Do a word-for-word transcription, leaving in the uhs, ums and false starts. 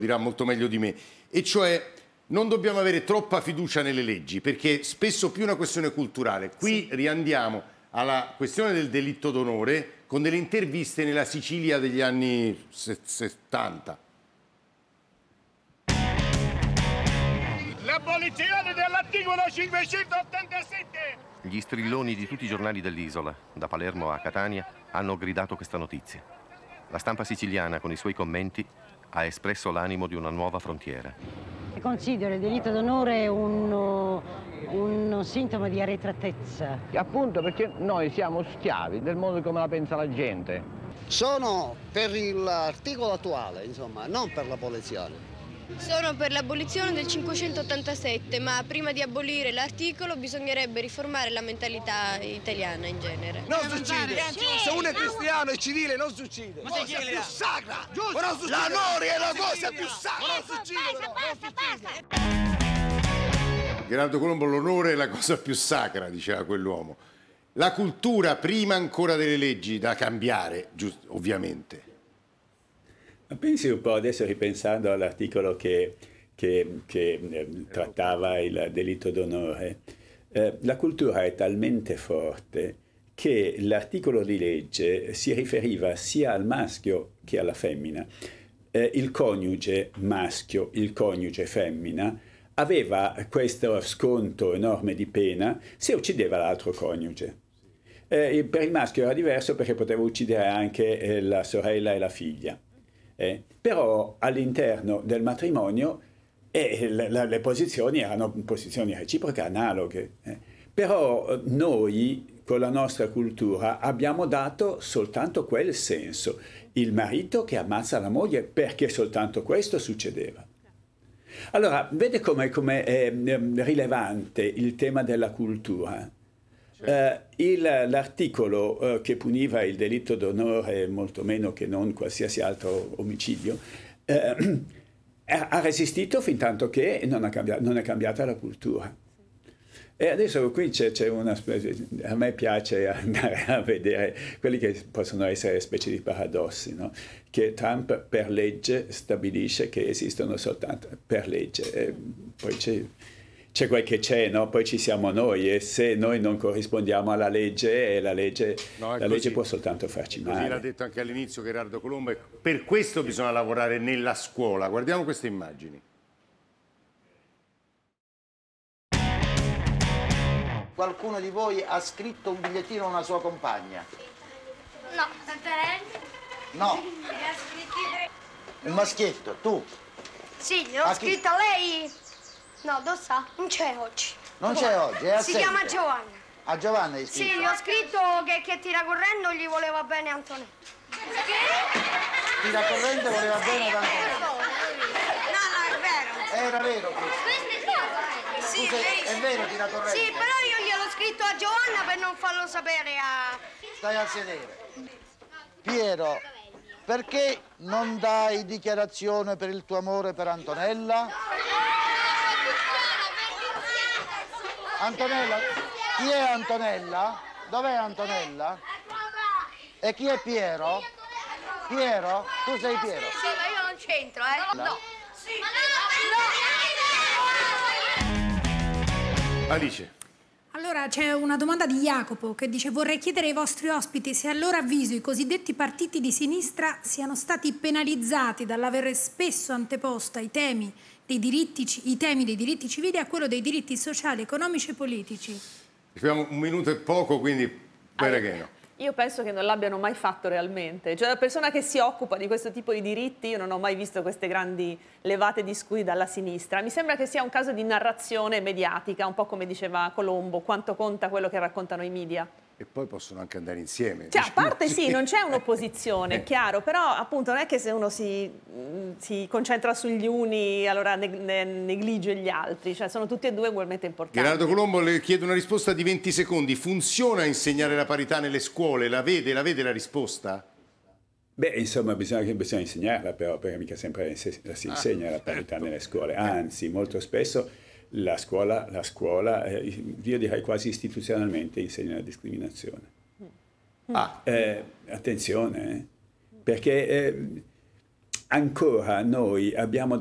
dirà molto meglio di me, e cioè non dobbiamo avere troppa fiducia nelle leggi, perché spesso più è una questione culturale. Qui sì. riandiamo alla questione del delitto d'onore con delle interviste nella Sicilia degli anni settanta. L'abolizione dell'articolo cinquecentottantasette! Gli strilloni di tutti i giornali dell'isola, da Palermo a Catania, hanno gridato questa notizia. La stampa siciliana, con i suoi commenti, ha espresso l'animo di una nuova frontiera. Considero il delitto d'onore un, un sintomo di arretratezza. Appunto perché noi siamo schiavi del modo come la pensa la gente. Sono per l'articolo attuale, insomma, non per l'abolizione. Sono per l'abolizione del cinquecentottantasette, ma prima di abolire l'articolo bisognerebbe riformare la mentalità italiana in genere. Non succede! Se uno è cristiano e civile non succede! Ma cosa più sacra! L'onore è la cosa più sacra! Non succede! Non succede! Gerardo Colombo, l'onore è la cosa più sacra, diceva quell'uomo. La cultura prima ancora delle leggi da cambiare, giusto, ovviamente. Pensi un po', adesso ripensando all'articolo che, che, che eh, trattava il delitto d'onore, eh, la cultura è talmente forte che l'articolo di legge si riferiva sia al maschio che alla femmina. Eh, il coniuge maschio, il coniuge femmina, aveva questo sconto enorme di pena se uccideva l'altro coniuge. Eh, per il maschio era diverso perché poteva uccidere anche eh, la sorella e la figlia. Eh, però all'interno del matrimonio eh, le, le posizioni erano posizioni reciproche, analoghe. Eh. Però noi, con la nostra cultura, abbiamo dato soltanto quel senso. Il marito che ammazza la moglie perché soltanto questo succedeva. Allora, vede come è rilevante il tema della cultura. Uh, il, l'articolo uh, che puniva il delitto d'onore molto meno che non qualsiasi altro omicidio uh, ha resistito fin tanto che non, ha cambiato, non è cambiata la cultura. E adesso qui c'è, c'è una specie, a me piace andare a vedere quelli che possono essere specie di paradossi, no? Che Trump per legge stabilisce che esistono soltanto per legge, e poi c'è C'è quel che c'è, no? Poi ci siamo noi, e se noi non corrispondiamo alla legge, la legge, no, la legge può soltanto farci male. Così l'ha detto anche all'inizio Gerardo Colombo, e per questo bisogna lavorare nella scuola. Guardiamo queste immagini. Qualcuno di voi ha scritto un bigliettino a una sua compagna? No. Santarelli? No. Un maschietto, tu? Sì, l'ho scritto a lei. No, dove sta? Non c'è oggi. Non c'è oggi, è Si chiama Giovanna. A Giovanna hai scritto? Sì, gli ho scritto che, che tira correndo gli voleva bene Antonello. Tira correndo voleva bene ad Antonello. No, no, è vero. Era vero questo? Sì, sei, è vero tira correndo? Sì, però io gliel'ho scritto a Giovanna per non farlo sapere a... Stai a sedere. Piero, perché non dai dichiarazione per il tuo amore per Antonella? Antonella, chi è Antonella? Dov'è Antonella? E chi è Piero? Piero? Tu sei Piero? Sì, ma io non c'entro, eh? No. Sì. No. Alice. Allora c'è una domanda di Jacopo che dice: vorrei chiedere ai vostri ospiti se a loro avviso i cosiddetti partiti di sinistra siano stati penalizzati dall'aver spesso anteposto i temi dei diritti, i temi dei diritti civili a quello dei diritti sociali, economici e politici. Abbiamo un minuto e poco, quindi poi Regheno. Io penso che non l'abbiano mai fatto realmente. Cioè la persona che si occupa di questo tipo di diritti, io non ho mai visto queste grandi levate di scudi dalla sinistra. Mi sembra che sia un caso di narrazione mediatica, un po' come diceva Colombo, quanto conta quello che raccontano i media. E poi possono anche andare insieme. Cioè, a parte sì, non c'è un'opposizione, è chiaro, però appunto non è che se uno si, si concentra sugli uni allora ne, ne, neglige gli altri, cioè sono tutti e due ugualmente importanti. Gerardo Colombo, le chiedo una risposta di venti secondi. Funziona insegnare la parità nelle scuole? La vede, la vede la risposta? Beh, insomma, bisogna, bisogna insegnarla, però, perché mica sempre si insegna ah, la parità certo. nelle scuole, anzi, molto spesso la scuola, la scuola eh, io direi quasi istituzionalmente, insegna la discriminazione. Ah. Eh, attenzione, eh, perché eh, ancora noi abbiamo